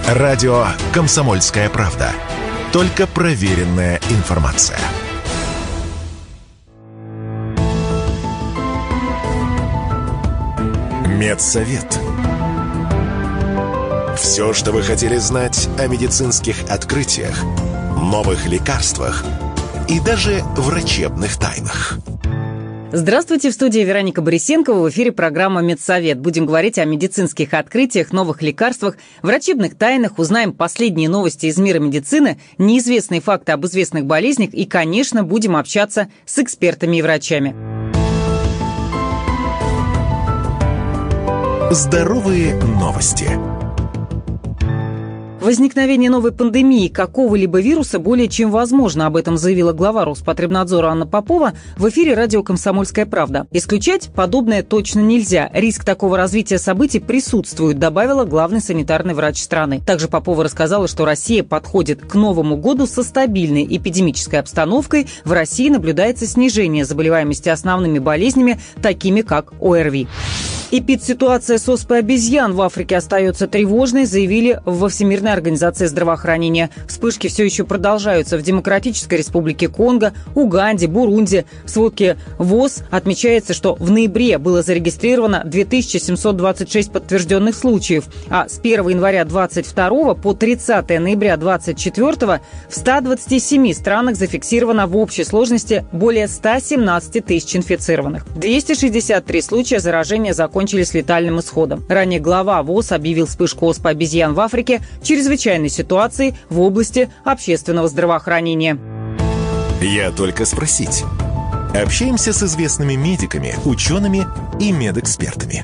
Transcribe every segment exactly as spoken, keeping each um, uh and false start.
Радио «Комсомольская правда». Только проверенная информация. Медсовет. Все, что вы хотели знать о медицинских открытиях, новых лекарствах и даже врачебных тайнах. Здравствуйте, в студии Вероника Борисенкова, в эфире программа «Медсовет». Будем говорить о медицинских открытиях, новых лекарствах, врачебных тайнах, узнаем последние новости из мира медицины, неизвестные факты об известных болезнях и, конечно, будем общаться с экспертами и врачами. Здоровые новости. Возникновение новой пандемии какого-либо вируса более чем возможно. Об этом заявила глава Роспотребнадзора Анна Попова в эфире радио «Комсомольская правда». Исключать подобное точно нельзя. Риск такого развития событий присутствует, добавила главный санитарный врач страны. Также Попова рассказала, что Россия подходит к Новому году со стабильной эпидемической обстановкой. В России наблюдается снижение заболеваемости основными болезнями, такими как ОРВИ. Эпидситуация с оспой обезьян в Африке остается тревожной, заявили во Всемирной организации здравоохранения. Вспышки все еще продолжаются в Демократической Республике Конго, Уганде, Бурунди. В сводке ВОЗ отмечается, что в ноябре было зарегистрировано две тысячи семьсот двадцать шесть подтвержденных случаев, а с первого января двадцать второго по тридцатого ноября двадцать четвёртого в ста двадцати семи странах зафиксировано в общей сложности более ста семнадцати тысяч инфицированных. двести шестьдесят три случая заражения закончились кончились летальным исходом. Ранее глава ВОЗ объявил вспышку оспы обезьян в Африке чрезвычайной ситуацией в области общественного здравоохранения. Я только спросить. Общаемся с известными медиками, учеными и медэкспертами.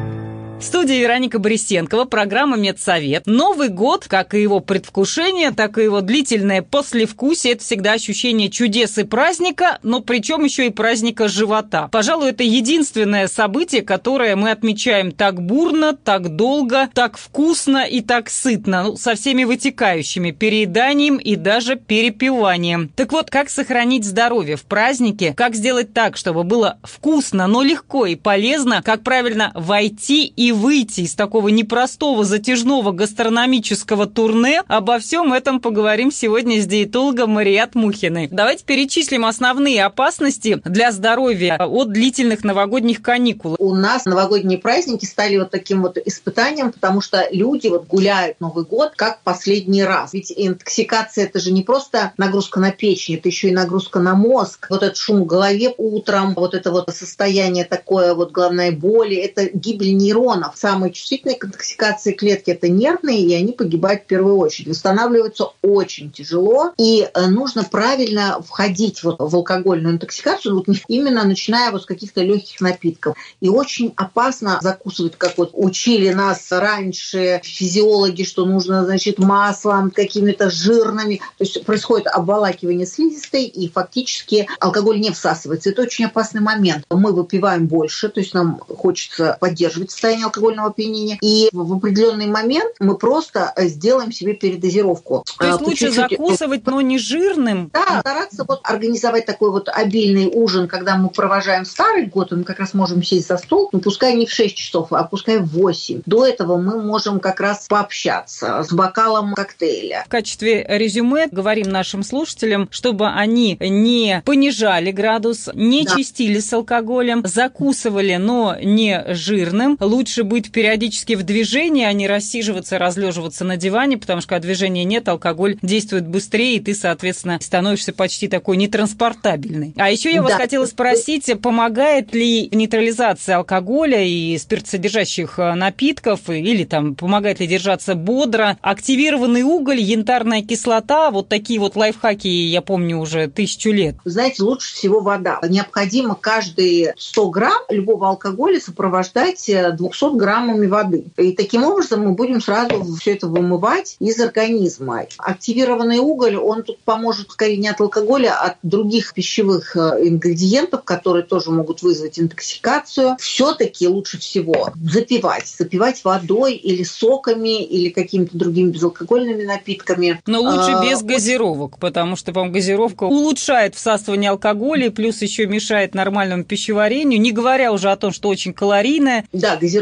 В студии Вероника Борисенкова, программа «Медсовет». Новый год, как и его предвкушение, так и его длительное послевкусие, это всегда ощущение чудес и праздника, но причем еще и праздника живота. Пожалуй, это единственное событие, которое мы отмечаем так бурно, так долго, так вкусно и так сытно, ну, со всеми вытекающими перееданием и даже перепиванием. Так вот, как сохранить здоровье в празднике, как сделать так, чтобы было вкусно, но легко и полезно, как правильно войти и выйти из такого непростого затяжного гастрономического турне. Обо всем этом поговорим сегодня с диетологом Марият Мухиной. Давайте перечислим основные опасности для здоровья от длительных новогодних каникул. У нас новогодние праздники стали вот таким вот испытанием, потому что люди вот гуляют Новый год как последний раз. Ведь интоксикация – это же не просто нагрузка на печень, это еще и нагрузка на мозг. Вот этот шум в голове утром, вот это вот состояние такое вот головной боли, это гибель нейронов. Самые чувствительные к интоксикации клетки – это нервные, и они погибают в первую очередь. Восстанавливаются очень тяжело, и нужно правильно входить вот в алкогольную интоксикацию, вот именно начиная вот с каких-то легких напитков. И очень опасно закусывать, как вот учили нас раньше физиологи, что нужно, значит, маслом, какими-то жирными. То есть происходит обволакивание слизистой, и фактически алкоголь не всасывается. Это очень опасный момент. Мы выпиваем больше, то есть нам хочется поддерживать состояние алкогольного опьянения, и в определенный момент мы просто сделаем себе передозировку. То есть лучше чуть-чуть закусывать, но не жирным? Да, стараться вот организовать такой вот обильный ужин, когда мы провожаем старый год, и мы как раз можем сесть за стол, ну, пускай не в шесть часов, а пускай в восемь. До этого мы можем как раз пообщаться с бокалом коктейля. В качестве резюме говорим нашим слушателям, чтобы они не понижали градус, не да. чистили с алкоголем, закусывали, но не жирным. Лучше быть периодически в движении, а не рассиживаться, разлеживаться на диване, потому что когда движения нет, алкоголь действует быстрее, и ты, соответственно, становишься почти такой нетранспортабельный. А еще я вас да. хотела спросить, помогает ли нейтрализация алкоголя и спиртосодержащих напитков, или там помогает ли держаться бодро? Активированный уголь, янтарная кислота, вот такие вот лайфхаки, я помню, уже тысячу лет. Вы знаете, лучше всего вода. Необходимо каждые сто грамм любого алкоголя сопровождать двумястами граммами воды. И таким образом мы будем сразу все это вымывать из организма. Активированный уголь, он тут поможет скорее не от алкоголя, а от других пищевых ингредиентов, которые тоже могут вызвать интоксикацию. Все-таки лучше всего запивать. Запивать водой или соками, или какими-то другими безалкогольными напитками. Но лучше а, без газировок, потому что, по-моему, газировка улучшает всасывание алкоголя, плюс еще мешает нормальному пищеварению, не говоря уже о том, что очень калорийная. Да, газировка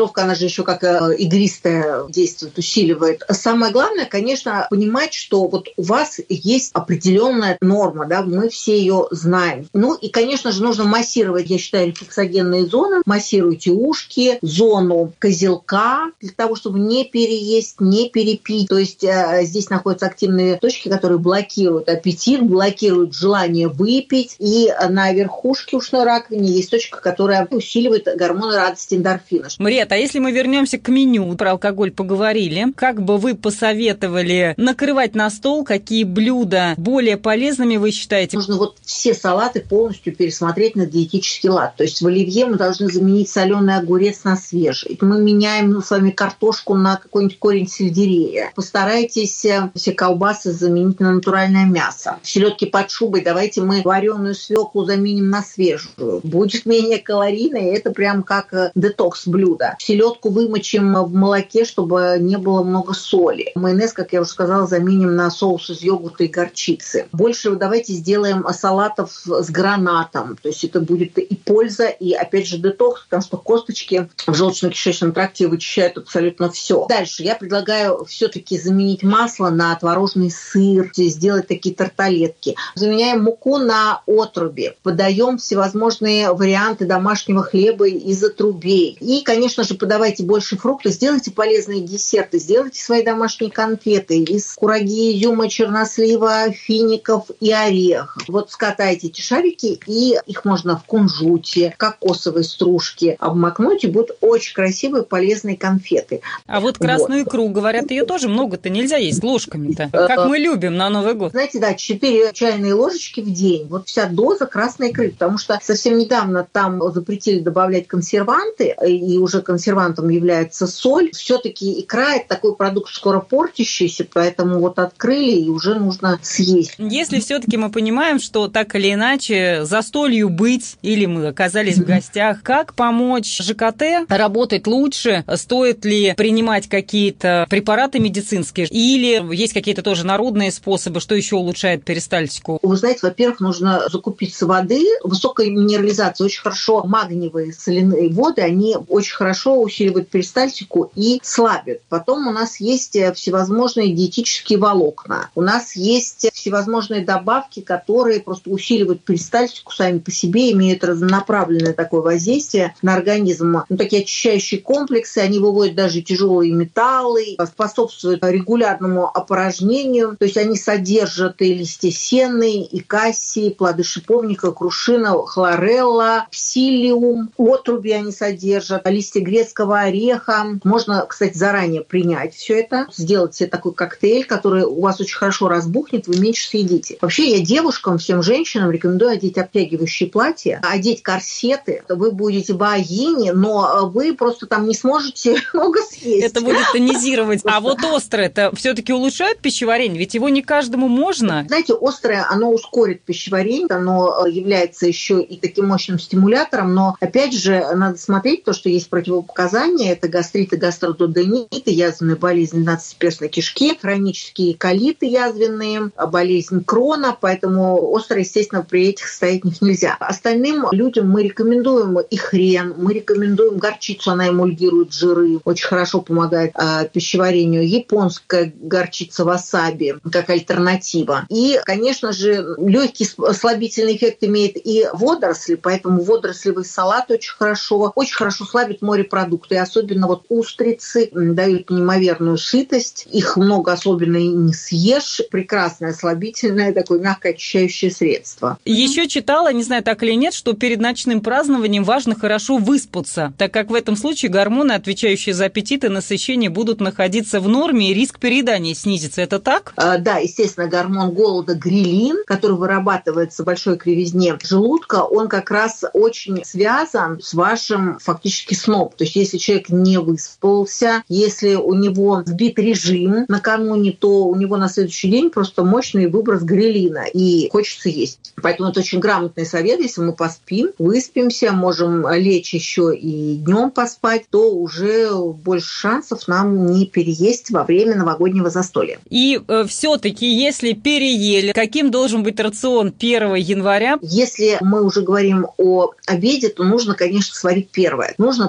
газировка, она же еще как игристая действует, усиливает. Самое главное, конечно, понимать, что вот у вас есть определенная норма, да, мы все ее знаем. Ну и, конечно же, нужно массировать, я считаю, рефлексогенные зоны. Массируйте ушки, зону козелка, для того, чтобы не переесть, не перепить. То есть э, здесь находятся активные точки, которые блокируют аппетит, блокируют желание выпить. И на верхушке ушной раковины есть точка, которая усиливает гормоны радости, эндорфина. Мариетта, а если мы вернемся к меню, про алкоголь поговорили, как бы вы посоветовали накрывать на стол, какие блюда более полезными вы считаете? Нужно вот все салаты полностью пересмотреть на диетический лад. То есть в оливье мы должны заменить соленый огурец на свежий. Мы меняем с вами картошку на какой-нибудь корень сельдерея. Постарайтесь все колбасы заменить на натуральное мясо. Селедки под шубой давайте мы вареную свеклу заменим на свежую. Будет менее калорийно, и это прям как детокс блюдо. Селедку вымочим в молоке, чтобы не было много соли. Майонез, как я уже сказала, заменим на соус из йогурта и горчицы. Больше давайте сделаем салатов с гранатом. То есть это будет и польза, и опять же детокс, потому что косточки в желудочно-кишечном тракте вычищают абсолютно все. Дальше я предлагаю все-таки заменить масло на творожный сыр, сделать такие тарталетки. Заменяем муку на отруби. Подаем всевозможные варианты домашнего хлеба из отрубей. И, конечно же, подавайте больше фруктов, сделайте полезные десерты, сделайте свои домашние конфеты из кураги, изюма, чернослива, фиников и орехов. Вот скатайте эти шарики, и их можно в кунжуте, кокосовой стружке обмакнуть, и будут очень красивые, полезные конфеты. А вот красную вот. икру, говорят, ее тоже много-то нельзя есть ложками-то, как мы любим на Новый год. Знаете, да, четыре чайные ложечки в день. Вот вся доза красной икры, потому что совсем недавно там запретили добавлять консерванты, и уже консервантом является соль. Все-таки икра – это такой продукт скоро портящийся, поэтому вот открыли, и уже нужно съесть. Если все-таки мы понимаем, что так или иначе за столью быть, или мы оказались в гостях, как помочь ЖКТ работать лучше? Стоит ли принимать какие-то препараты медицинские? Или есть какие-то тоже народные способы, что еще улучшает перистальтику? Вы знаете, во-первых, нужно закупиться воды. Высокая минерализация, очень хорошо магниевые соляные воды, они очень хорошо усиливают перистальтику и слабят. Потом у нас есть всевозможные диетические волокна. У нас есть всевозможные добавки, которые просто усиливают перистальтику сами по себе, имеют разнонаправленное такое воздействие на организм. Ну, такие очищающие комплексы, они выводят даже тяжелые металлы, способствуют регулярному опорожнению. То есть они содержат и листья сены, и кассии, плоды шиповника, крушина, хлорелла, псилиум, отруби они содержат, листья грецкого ореха. Можно, кстати, заранее принять все это, сделать себе такой коктейль, который у вас очень хорошо разбухнет, вы меньше съедите. Вообще я девушкам, всем женщинам рекомендую одеть обтягивающие платья, одеть корсеты. Вы будете богини, но вы просто там не сможете много съесть. Это будет тонизировать. А вот острое это все-таки улучшает пищеварение? Ведь его не каждому можно. Знаете, острое, оно ускорит пищеварение, оно является еще и таким мощным стимулятором, но, опять же, надо смотреть то, что есть противопоказания. Это гастрит и гастрододенит, язвенная болезнь двенадцатиперстной кишки, хронические колиты язвенные, болезнь Крона, поэтому острое, естественно, при этих состояниях нельзя. Остальным людям мы рекомендуем и хрен, мы рекомендуем горчицу, она эмульгирует жиры, очень хорошо помогает э, пищеварению. Японская горчица васаби как альтернатива. И, конечно же, легкий слабительный эффект имеет и водоросли, поэтому водорослевый салат очень хорошо, очень хорошо слабит морепродукты, и особенно вот устрицы дают неимоверную сытость, их много особенно и не съешь. Прекрасное слабительное, такое мягкое очищающее средство. Еще читала, не знаю, так или нет, что перед ночным празднованием важно хорошо выспаться, так как в этом случае гормоны, отвечающие за аппетит и насыщение, будут находиться в норме, и риск переедания снизится. Это так? А, да, естественно, гормон голода грелин, который вырабатывается в большой кривизне желудка, он как раз очень связан с вашим фактически сном. То есть если человек не выспался, если у него сбит режим накануне, то у него на следующий день просто мощный выброс грелина, и хочется есть. Поэтому это очень грамотный совет. Если мы поспим, выспимся, можем лечь еще и днем поспать, то уже больше шансов нам не переесть во время новогоднего застолья. И э, все-таки, если переели, каким должен быть рацион первого января? Если мы уже говорим о обеде, то нужно, конечно, сварить первое. Нужно поесть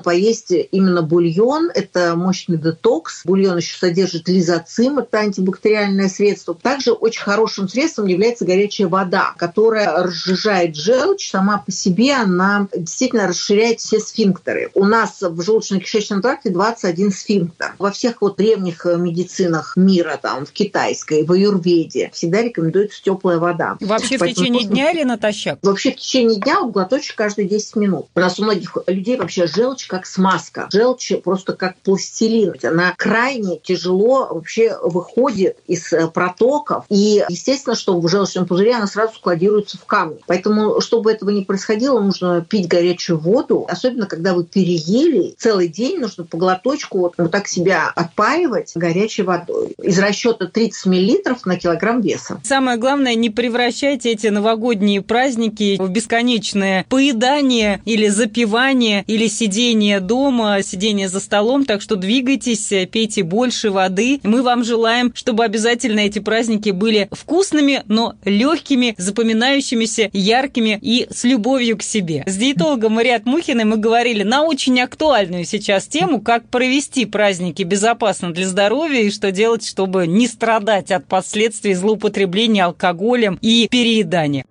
есть именно бульон, это мощный детокс. Бульон еще содержит лизоцим, это антибактериальное средство. Также очень хорошим средством является горячая вода, которая разжижает желчь. Сама по себе она действительно расширяет все сфинктеры. У нас в желудочно-кишечном тракте двадцать один сфинктер. Во всех вот древних медицинах мира, там, в китайской, в аюрведе, всегда рекомендуется теплая вода. Вообще Поэтому в течение можно... дня или натощак? Вообще в течение дня вот глоточек каждые десять минут. У нас у многих людей вообще желчь как смазка. Желчь просто как пластилин. Она крайне тяжело вообще выходит из протоков. И естественно, что в желчном пузыре она сразу складируется в камни. Поэтому, чтобы этого не происходило, нужно пить горячую воду. Особенно, когда вы переели, целый день нужно по глоточку вот, вот так себя отпаивать горячей водой. Из расчета тридцать миллилитров на килограмм веса. Самое главное, не превращайте эти новогодние праздники в бесконечное поедание или запивание, или сидение дома, сидение за столом. Так что двигайтесь, пейте больше воды. Мы вам желаем, чтобы обязательно эти праздники были вкусными, но легкими, запоминающимися, яркими и с любовью к себе. С диетологом Мариат Мухиной мы говорили на очень актуальную сейчас тему, как провести праздники безопасно для здоровья и что делать, чтобы не страдать от последствий злоупотребления алкоголем и переедания.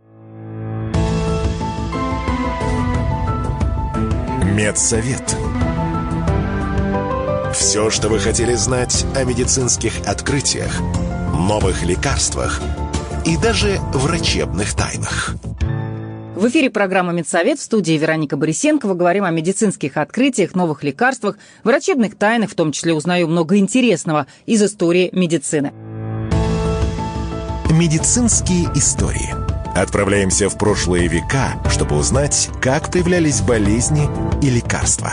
Медсовет. Все, что вы хотели знать о медицинских открытиях, новых лекарствах и даже врачебных тайнах. В эфире программа «Медсовет», в студии Вероника Борисенкова. Говорим о медицинских открытиях, новых лекарствах, врачебных тайнах, в том числе узнаем много интересного из истории медицины. Медицинские истории. Отправляемся в прошлые века, чтобы узнать, как появлялись болезни и лекарства.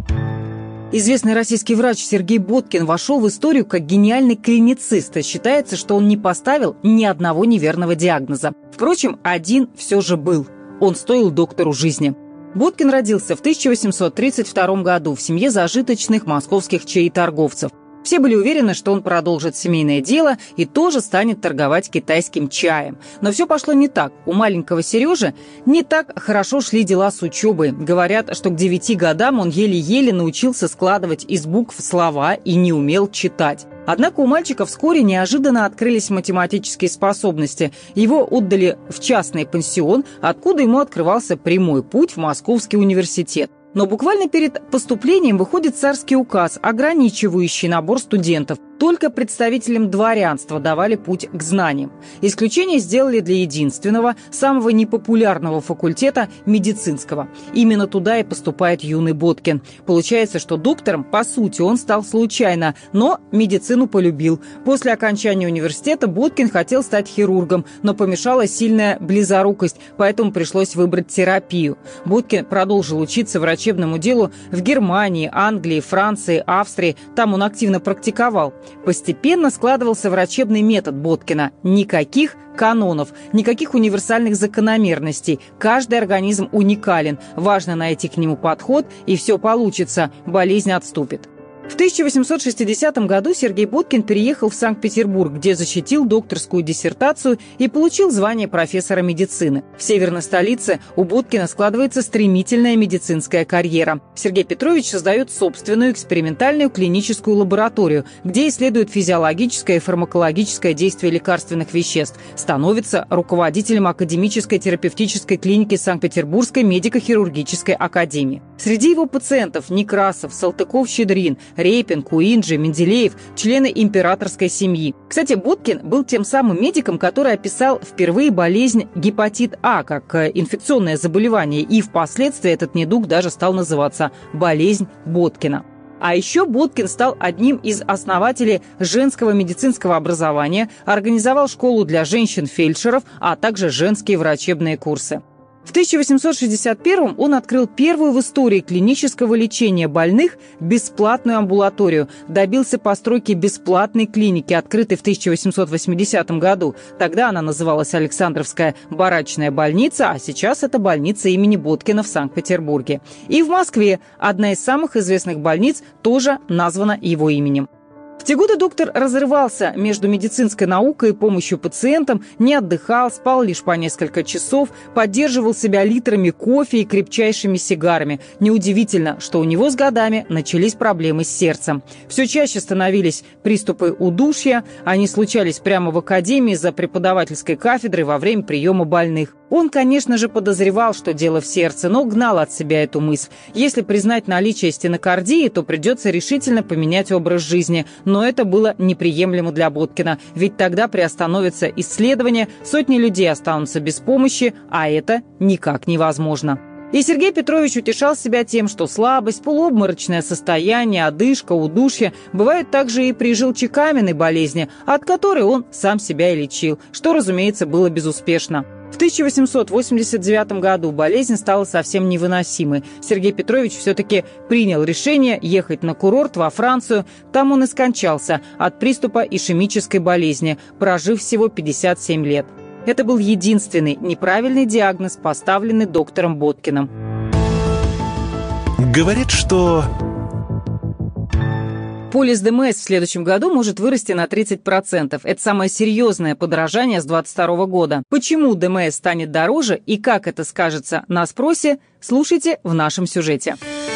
Известный российский врач Сергей Боткин вошел в историю как гениальный клиницист. Считается, что он не поставил ни одного неверного диагноза. Впрочем, один все же был. Он стоил доктору жизни. Боткин родился в тысяча восемьсот тридцать втором году в семье зажиточных московских чаеторговцев. Все были уверены, что он продолжит семейное дело и тоже станет торговать китайским чаем. Но все пошло не так. У маленького Сережи не так хорошо шли дела с учебой. Говорят, что к девяти годам он еле-еле научился складывать из букв слова и не умел читать. Однако у мальчика вскоре неожиданно открылись математические способности. Его отдали в частный пансион, откуда ему открывался прямой путь в Московский университет. Но буквально перед поступлением выходит царский указ, ограничивающий набор студентов. Только представителям дворянства давали путь к знаниям. Исключение сделали для единственного, самого непопулярного факультета – медицинского. Именно туда и поступает юный Боткин. Получается, что доктором, по сути, он стал случайно, но медицину полюбил. После окончания университета Боткин хотел стать хирургом, но помешала сильная близорукость, поэтому пришлось выбрать терапию. Боткин продолжил учиться врачебному делу в Германии, Англии, Франции, Австрии. Там он активно практиковал. Постепенно складывался врачебный метод Боткина. Никаких канонов, никаких универсальных закономерностей. Каждый организм уникален. Важно найти к нему подход, и все получится. Болезнь отступит. В тысяча восемьсот шестидесятом году Сергей Боткин переехал в Санкт-Петербург, где защитил докторскую диссертацию и получил звание профессора медицины. В северной столице у Боткина складывается стремительная медицинская карьера. Сергей Петрович создает собственную экспериментальную клиническую лабораторию, где исследует физиологическое и фармакологическое действие лекарственных веществ. Становится руководителем академической терапевтической клиники Санкт-Петербургской медико-хирургической академии. Среди его пациентов Некрасов, Салтыков-Щедрин, Репин, Куинджи, Менделеев, члены императорской семьи. Кстати, Боткин был тем самым медиком, который описал впервые болезнь гепатит А как инфекционное заболевание, и впоследствии этот недуг даже стал называться болезнь Боткина. А еще Боткин стал одним из основателей женского медицинского образования, организовал школу для женщин-фельдшеров, а также женские врачебные курсы. В тысяча восемьсот шестьдесят первом он открыл первую в истории клинического лечения больных бесплатную амбулаторию, добился постройки бесплатной клиники, открытой в тысяча восемьсот восьмидесятом году. Тогда она называлась Александровская барачная больница, а сейчас это больница имени Боткина в Санкт-Петербурге. И в Москве одна из самых известных больниц тоже названа его именем. В В те годы доктор разрывался между медицинской наукой и помощью пациентам, не отдыхал, спал лишь по несколько часов, поддерживал себя литрами кофе и крепчайшими сигарами. Неудивительно, что у него с годами начались проблемы с сердцем. Все чаще становились приступы удушья, они случались прямо в академии за преподавательской кафедрой во время приема больных. Он, конечно же, подозревал, что дело в сердце, но гнал от себя эту мысль. Если признать наличие стенокардии, то придется решительно поменять образ жизни. Но это было неприемлемо для Боткина, ведь тогда приостановятся исследования, сотни людей останутся без помощи, а это никак невозможно. И Сергей Петрович утешал себя тем, что слабость, полуобморочное состояние, одышка, удушье бывают также и при желчекаменной болезни, от которой он сам себя и лечил, что, разумеется, было безуспешно. В тысяча восемьсот восемьдесят девятом году болезнь стала совсем невыносимой. Сергей Петрович все-таки принял решение ехать на курорт во Францию. Там он и скончался от приступа ишемической болезни, прожив всего пятьдесят семь лет. Это был единственный неправильный диагноз, поставленный доктором Боткиным. Говорят, что... Полис ДМС в следующем году может вырасти на тридцать процентов. Это самое серьезное подорожание с двадцать второго года. Почему ДМС станет дороже и как это скажется на спросе, слушайте в нашем сюжете.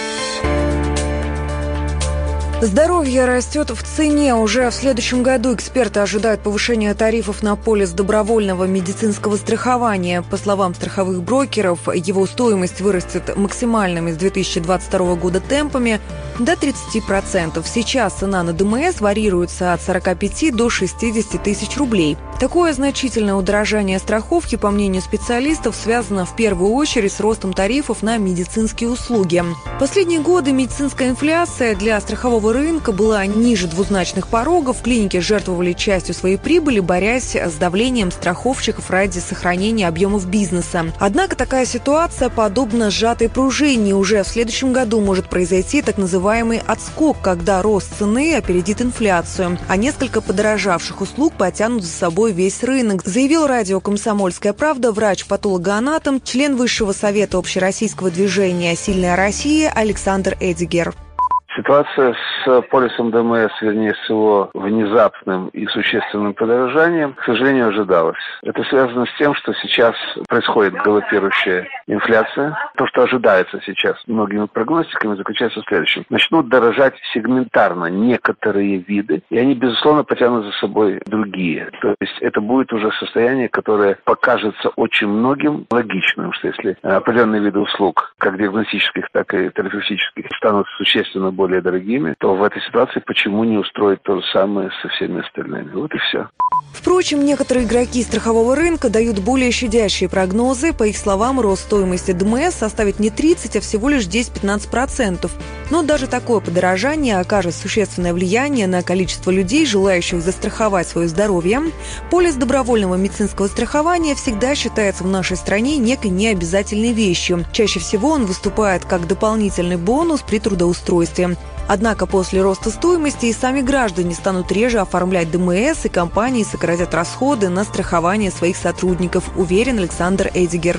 Здоровье растет в цене. Уже в следующем году эксперты ожидают повышения тарифов на полис добровольного медицинского страхования. По словам страховых брокеров, его стоимость вырастет максимальными с две тысячи двадцать второго года темпами до тридцати процентов. Сейчас цена на ДМС варьируется от сорока пяти до шестидесяти тысяч рублей. Такое значительное удорожание страховки, по мнению специалистов, связано в первую очередь с ростом тарифов на медицинские услуги. В последние годы медицинская инфляция для страхового рынка была ниже двузначных порогов. Клиники жертвовали частью своей прибыли, борясь с давлением страховщиков ради сохранения объемов бизнеса. Однако такая ситуация подобна сжатой пружине. Уже в следующем году может произойти так называемый отскок, когда рост цены опередит инфляцию, а несколько подорожавших услуг потянут за собой весь рынок, заявил радио «Комсомольская правда» врач-патологоанатом, член Высшего совета общероссийского движения «Сильная Россия» Александр Эдигер. Ситуация с полисом ДМС, вернее, с его внезапным и существенным подорожанием, к сожалению, ожидалось. Это связано с тем, что сейчас происходит галопирующая инфляция. То, что ожидается сейчас многими прогностиками, заключается в следующем. Начнут дорожать сегментарно некоторые виды, и они, безусловно, потянут за собой другие. То есть это будет уже состояние, которое покажется очень многим логичным, что если определенные виды услуг, как диагностических, так и терапевтических, станут существенно более более дорогими, то в этой ситуации почему не устроить то же самое со всеми остальными? Вот и все. Впрочем, некоторые игроки страхового рынка дают более щадящие прогнозы. По их словам, рост стоимости ДМС составит не тридцать, а всего лишь десять-пятнадцать процентов. Но даже такое подорожание окажет существенное влияние на количество людей, желающих застраховать свое здоровье. Полис добровольного медицинского страхования всегда считается в нашей стране некой необязательной вещью. Чаще всего он выступает как дополнительный бонус при трудоустройстве. Однако после роста стоимости и сами граждане станут реже оформлять ДМС, и компании сократят расходы на страхование своих сотрудников, уверен Александр Эдигер.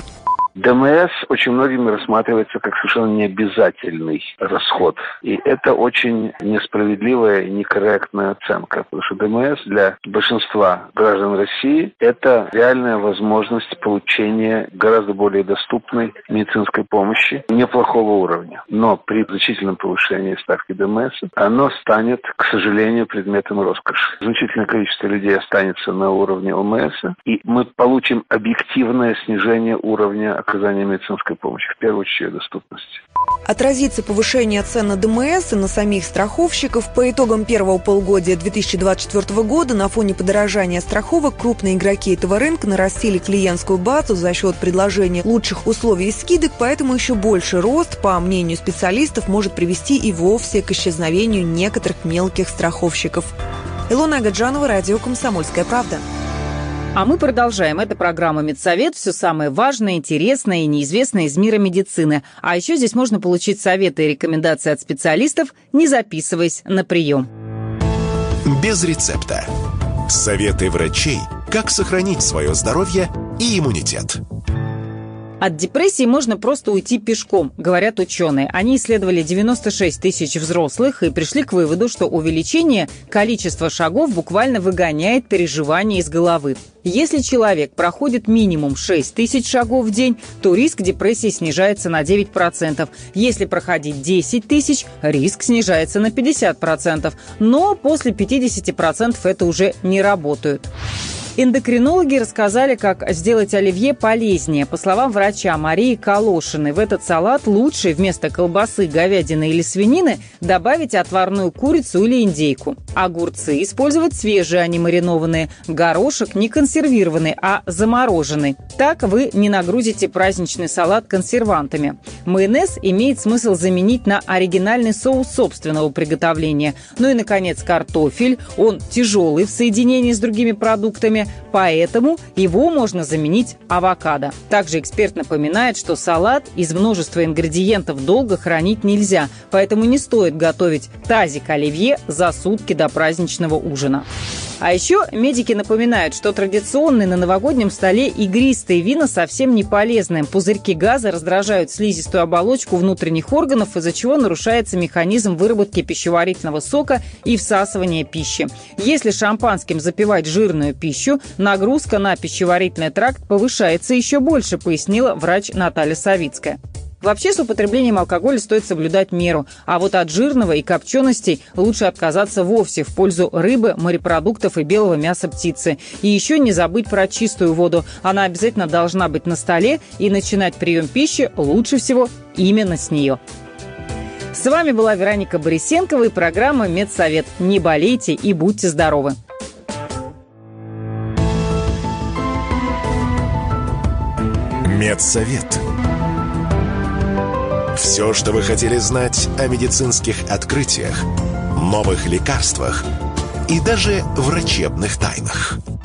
ДМС очень многими рассматривается как совершенно необязательный расход. И это очень несправедливая и некорректная оценка. Потому что ДМС для большинства граждан России – это реальная возможность получения гораздо более доступной медицинской помощи неплохого уровня. Но при значительном повышении ставки ДМС оно станет, к сожалению, предметом роскоши. Значительное количество людей останется на уровне ОМС, и мы получим объективное снижение уровня оказания медицинской помощи, в первую очередь доступности. Отразится повышение цен на ДМС и на самих страховщиков. По итогам первого полугодия две тысячи двадцать четвёртого года на фоне подорожания страховок крупные игроки этого рынка нарастили клиентскую базу за счет предложения лучших условий и скидок, поэтому еще больше рост, по мнению специалистов, может привести и вовсе к исчезновению некоторых мелких страховщиков. Илона Агаджанова, радио «Комсомольская правда». А мы продолжаем. Это программа «Медсовет». Все самое важное, интересное и неизвестное из мира медицины. А еще здесь можно получить советы и рекомендации от специалистов, не записываясь на прием. Без рецепта. Советы врачей, как сохранить свое здоровье и иммунитет. От депрессии можно просто уйти пешком, говорят ученые. Они исследовали девяносто шесть тысяч взрослых и пришли к выводу, что увеличение количества шагов буквально выгоняет переживания из головы. Если человек проходит минимум шесть тысяч шагов в день, то риск депрессии снижается на девять процентов. Если проходить десять тысяч, риск снижается на пятьдесят процентов. Но после пятидесяти процентов это уже не работает. Эндокринологи рассказали, как сделать оливье полезнее. По словам врача Марии Калошиной, в этот салат лучше вместо колбасы, говядины или свинины добавить отварную курицу или индейку. Огурцы использовать свежие, а не маринованные. Горошек не консервированный, а замороженный. Так вы не нагрузите праздничный салат консервантами. Майонез имеет смысл заменить на оригинальный соус собственного приготовления. Ну и, наконец, картофель. Он тяжелый в соединении с другими продуктами, поэтому его можно заменить авокадо. Также эксперт напоминает, что салат из множества ингредиентов долго хранить нельзя, поэтому не стоит готовить тазик оливье за сутки до праздничного ужина. А еще медики напоминают, что традиционные на новогоднем столе игристые вина совсем не полезны. Пузырьки газа раздражают слизистую оболочку внутренних органов, из-за чего нарушается механизм выработки пищеварительного сока и всасывания пищи. Если шампанским запивать жирную пищу, нагрузка на пищеварительный тракт повышается еще больше, пояснила врач Наталья Савицкая. Вообще, с употреблением алкоголя стоит соблюдать меру, а вот от жирного и копченостей лучше отказаться вовсе в пользу рыбы, морепродуктов и белого мяса птицы. И еще не забыть про чистую воду. Она обязательно должна быть на столе, и начинать прием пищи лучше всего именно с нее. С вами была Вероника Борисенкова и программа «Медсовет». Не болейте и будьте здоровы! Медсовет. Все, что вы хотели знать о медицинских открытиях, новых лекарствах и даже врачебных тайнах.